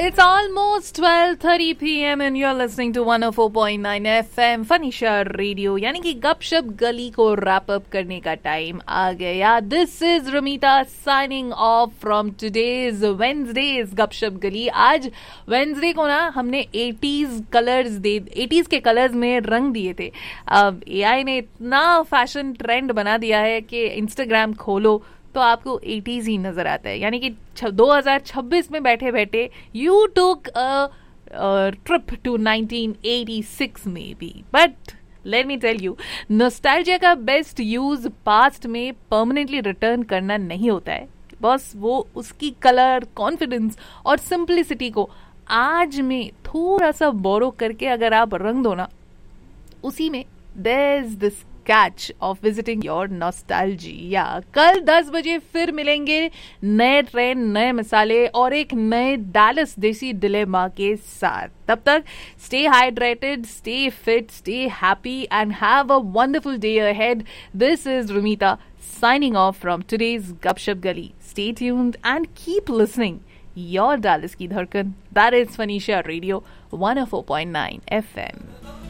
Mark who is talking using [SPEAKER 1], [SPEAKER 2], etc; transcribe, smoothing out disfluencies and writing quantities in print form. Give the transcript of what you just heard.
[SPEAKER 1] It's almost 12:30 p.m. and you're listening to 104.9 FM फनीशा radio, यानी कि गपशप गली को रैप अप करने का टाइम आ गया. This is रमीता signing off from today's Wednesdays गपशप गली. आज वेंसडे को ना हमने 80s के कलर्स में रंग दिए थे. अब एआई ने इतना फैशन ट्रेंड बना दिया है कि इंस्टाग्राम खोलो तो आपको 80s ही नजर आता है. यानी कि 2026 में बैठे बैठे यू टुक ट्रिप टू 1986 में भी. But let me tell you, nostalgia का बेस्ट यूज पास्ट में परमानेंटली रिटर्न करना नहीं होता है. बस वो उसकी कलर, कॉन्फिडेंस और सिंप्लिसिटी को आज में थोड़ा सा बोरो करके अगर आप रंग दो ना, उसी में there is this catch of visiting your nostalgia. कल 10 बजे फिर मिलेंगे नए ट्रेंड, नए मसाले और एक नए डैलस देसी डिलेमा के साथ. तब तक stay hydrated, stay fit, stay happy and have a wonderful day ahead. This is रुमीता signing off from today's Gupshup Gali. Stay tuned and keep listening. Your Dallas ki Dharkan. That is Phanisha Radio 104.9 FM.